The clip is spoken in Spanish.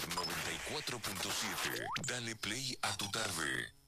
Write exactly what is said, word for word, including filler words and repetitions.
noventa y cuatro punto siete. Dale play a tu tarde.